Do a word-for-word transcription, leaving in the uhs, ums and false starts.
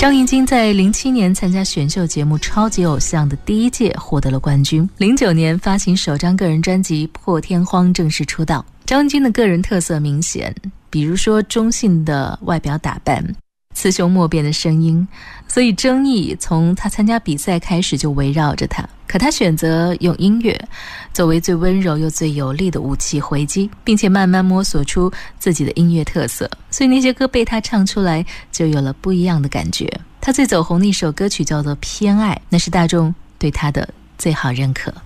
张芸京在零七年参加选秀节目《超级偶像》的第一届获得了冠军，零九年发行首张个人专辑《破天荒》正式出道。张芸京的个人特色明显，比如说中性的外表打扮，雌雄莫辨的声音，所以争议从他参加比赛开始就围绕着他。可他选择用音乐作为最温柔又最有力的武器回击，并且慢慢摸索出自己的音乐特色，所以那些歌被他唱出来就有了不一样的感觉。他最走红的一首歌曲叫做《偏爱》，那是大众对他的最好认可。